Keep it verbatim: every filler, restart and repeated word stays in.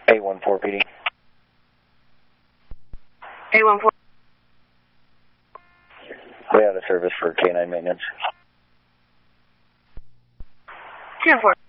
eight one four P D. eight one four. We have a service for K nine maintenance. ten four.